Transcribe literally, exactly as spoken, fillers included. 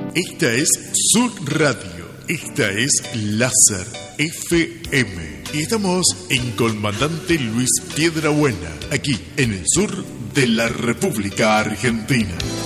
Esta es Sur Radio. Esta es Láser F M. Y estamos en Comandante Luis Piedrabuena, aquí en el sur de la República Argentina.